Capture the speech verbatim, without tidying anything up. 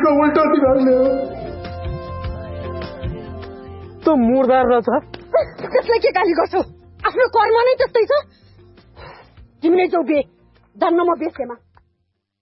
भनेको उल्टो तिमीहरूले हो। त मुर्दार रहेछ। त्यसलाई के गाली गर्छौ? आफ्नो कर्म नै त्यस्तै छ। तिमीले जाऊ बे, जान्न म बेसेमा।